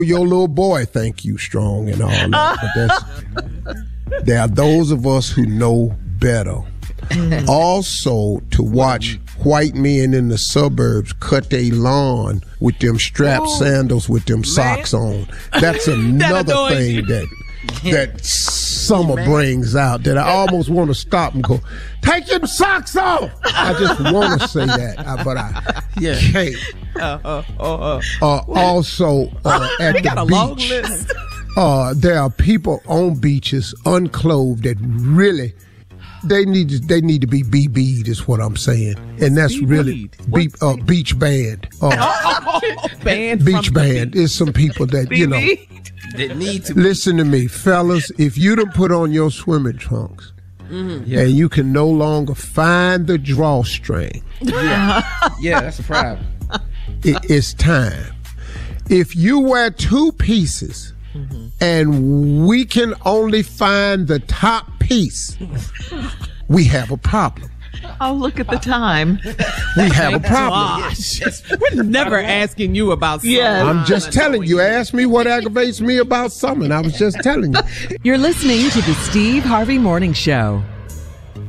your little boy think you strong and all that, but there are those of us who know better. Also, to watch white men in the suburbs cut their lawn with them strap sandals with them socks on. That's another thing that summer brings out that I almost want to stop and go, take them socks off. I just want to say that, but I can't. Also, at the beach, there are people on beaches unclothed that really they need to be BB'd is what I'm saying, and that's really beach band. Beach band is some people that that need to listen to me, fellas. If you done put on your swimming trunks and you can no longer find the drawstring, that's a problem. It's time. If you wear two pieces and we can only find the top piece, we have a problem. Oh, look at the time. We have a problem. We're never asking you about summer. I'm just telling you. Ask me what aggravates me about summer, and I was just telling you. You're listening to the Steve Harvey Morning Show.